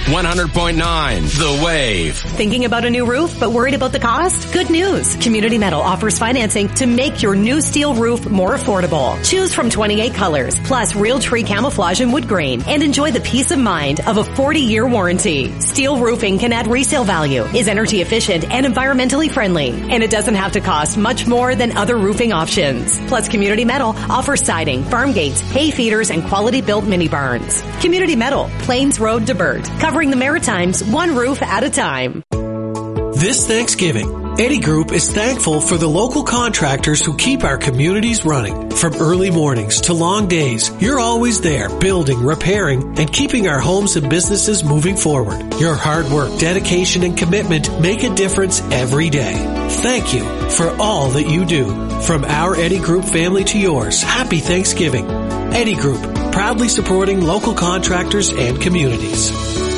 100.9 The Wave. Thinking about a new roof but worried about the cost? Good news. Community Metal offers financing to make your new steel roof more affordable. Choose from 28 colors, plus real tree camouflage and wood grain, and enjoy the peace of mind of a 40-year warranty. Steel roofing can add resale value, is energy efficient and environmentally friendly, and it doesn't have to cost much more than other roofing options. Plus, Community Metal offers siding, farm gates, hay feeders, and quality-built mini barns. Community Metal, Plains Road to Burt, covering the Maritimes one roof at a time. This Thanksgiving, Eddy Group is thankful for the local contractors who keep our communities running. From early mornings to long days, you're always there building, repairing, and keeping our homes and businesses moving forward. Your hard work, dedication, and commitment make a difference every day. Thank you for all that you do. From our Eddy Group family to yours, happy Thanksgiving. Eddy Group, proudly supporting local contractors and communities.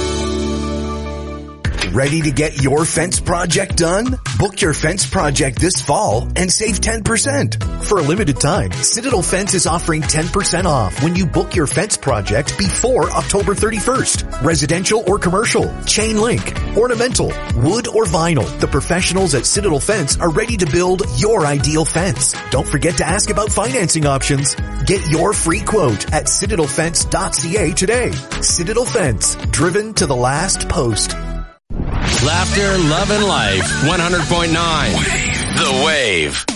Ready to get your fence project done? Book your fence project this fall and save 10%. For a limited time, Citadel Fence is offering 10% off when you book your fence project before October 31st. Residential or commercial, chain link, ornamental, wood or vinyl. The professionals at Citadel Fence are ready to build your ideal fence. Don't forget to ask about financing options. Get your free quote at citadelfence.ca today. Citadel Fence, driven to the last post. Laughter, love, and life. 100.9 The Wave.